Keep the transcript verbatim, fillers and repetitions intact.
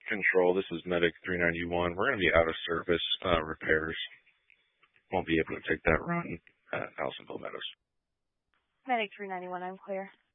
Control, this is Medic three ninety-one. We're going to be out of service uh, repairs. Won't be able to take that run at Allisonville Meadows. Medic three ninety-one, I'm clear.